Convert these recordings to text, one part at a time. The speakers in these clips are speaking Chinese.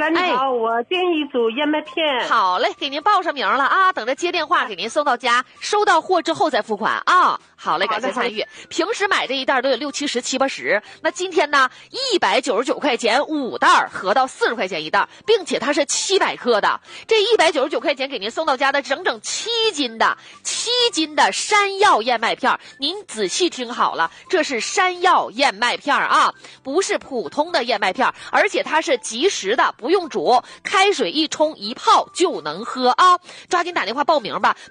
你好，我订一组燕麦片。 好嘞，给您报上名了啊，等着接电话给您送到家，收到货之后再付款啊。好嘞，感谢参与。平时买这一袋都有6、7、10、7、80，那今天呢，199块钱5袋，合到40块钱一袋，并且它是700克的。这199块钱给您送到家的整整7斤的山药燕麦片，您仔细听好了，这是山药燕麦片啊，不是普通的燕麦片，而且它是即食的，不用煮，开水一冲一泡就能喝啊！抓紧打电话报名吧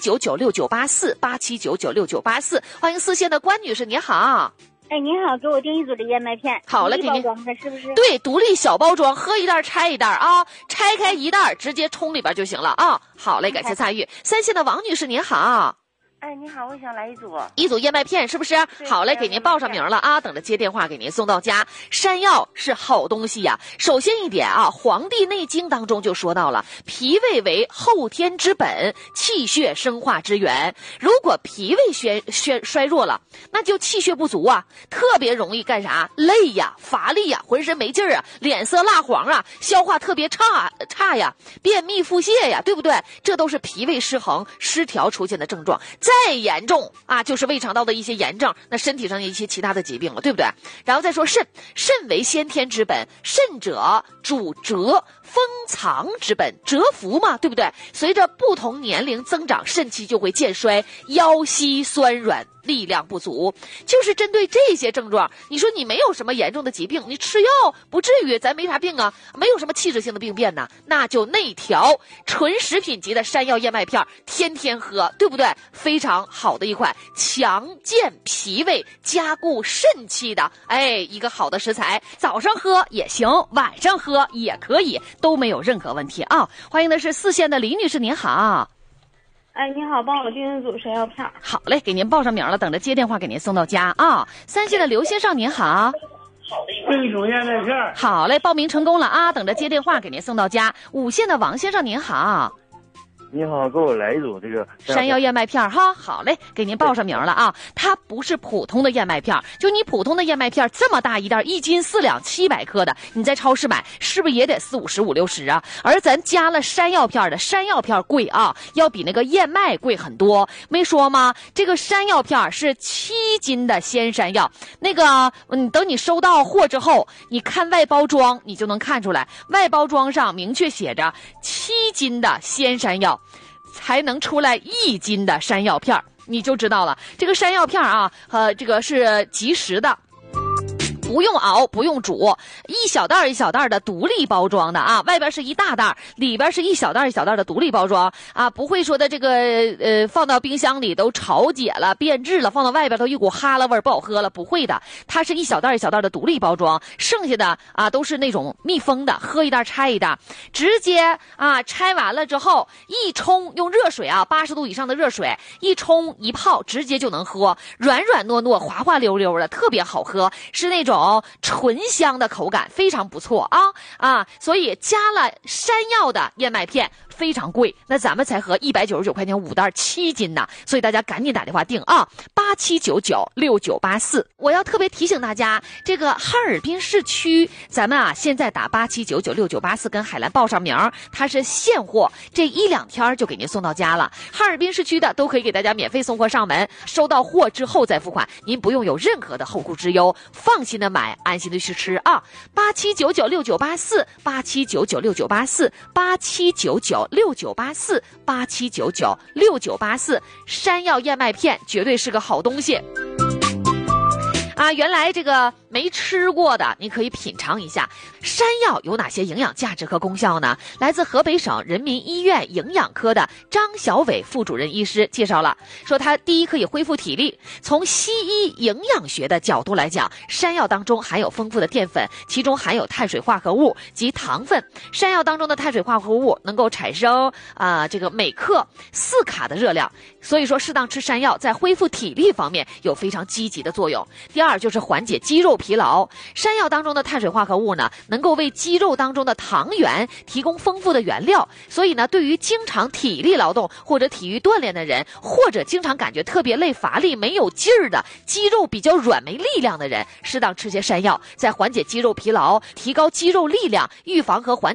，87996984，87996984。欢迎4线的关女士，你好。 哎，您好，给我订一组的燕麦片。 好了， 独立包装的是不是？ 对，独立小包装，喝一袋拆一袋啊，拆开一袋直接冲里边就行了啊。好嘞，感谢参与。3线的王女士，您好。 哎，你好，我想来一组燕麦片，是不是？好嘞，给您报上名了啊，等着接电话给您送到家。山药是好东西呀。首先一点啊，《黄帝内经》当中就说到了，脾胃为后天之本，气血生化之源。如果脾胃衰弱了，那就气血不足啊，特别容易干啥？累呀，乏力呀，浑身没劲儿啊，脸色蜡黄啊，消化特别差呀，便秘腹泻呀，对不对？这都是脾胃失衡失调出现的症状。再严重啊，就是胃肠道的一些炎症，那身体上一些其他的疾病了，对不对？然后再说肾为先天之本，肾者主折封藏之本，蛰伏嘛，对不对？随着不同年龄增长，肾气就会渐衰，腰膝酸软，力量不足。就是针对这些症状，你说你没有什么严重的疾病，你吃药不至于，咱没啥病啊，没有什么器质性的病变呢，那就内调纯食品级的山药燕麦片，天天喝，对不对？非常好的一款强健脾胃、加固肾气的一个好的食材，早上喝也行，晚上喝也可以，都没有任何问题啊！欢迎的是4线的李女士，您好。 哎，你好，帮我订一组山药片。 好嘞，给您报上名了，等着接电话给您送到家啊。3线的刘先生，您好。 订一组燕麦片。 好嘞，报名成功了啊，等着接电话给您送到家。5线的王先生，您好。 你好，给我来一组这个山药燕麦片哈。好嘞，给您报上名了啊。它不是普通的燕麦片，就你普通的燕麦片这么大一袋，1斤4两700克的，你在超市买是不是也得40、50、60啊？而咱加了山药片的，山药片贵啊，要比那个燕麦贵很多。没说吗？这个山药片是7斤的鲜山药，那个等你收到货之后，你看外包装，你就能看出来，外包装上明确写着7斤的鲜山药。才能出来1斤的山药片，你就知道了。这个山药片啊，这个是即食的。不用熬，不用煮，一小袋一小袋的独立包装的啊，外边是一大袋，里边是一小袋一小袋的独立包装啊，不会说的这个放到冰箱里都潮解了、变质了，放到外边都一股哈喇味不好喝了，不会的，它是一小袋一小袋的独立包装，剩下的啊都是那种密封的，喝一袋拆一袋，直接啊拆完了之后一冲，用热水啊80度以上的热水一冲一泡，直接就能喝，软软糯糯、滑滑溜溜的，特别好喝，是那种醇香的口感，非常不错啊！所以加了山药的燕麦片非常贵，那咱们才合199块钱5袋7斤呢，所以大家赶紧打电话订啊，87996984。我要特别提醒大家，这个哈尔滨市区，咱们啊现在打87996984跟海澜报上名，它是现货，这1、2天就给您送到家了。哈尔滨市区的都可以给大家免费送货上门，收到货之后再付款，您不用有任何的后顾之忧，放心的买，安心的去吃啊！87996984，87996984，87996984，山药燕麦片绝对是个好东西。啊，原来这个没吃过的，你可以品尝一下山药有哪些营养价值和功效呢？来自河北省人民医院营养科的张小伟副主任医师介绍了，说它第一可以恢复体力。从西医营养学的角度来讲，山药当中含有丰富的淀粉，其中含有碳水化合物及糖分。山药当中的碳水化合物能够产生这个每克4卡的热量，所以说适当吃山药在恢复体力方面有非常积极的作用。第二就是缓解肌肉疲劳，山药当中的碳水化合物呢，能够为肌肉当中的糖原提供丰富的原料，所以呢，对于经常体力劳动或者体育锻炼的人，或者经常感觉特别累、乏力、没有劲儿的，肌肉比较软、没力量的人，适当吃些山药，在缓解肌肉疲劳、提高肌肉力量、预防和缓解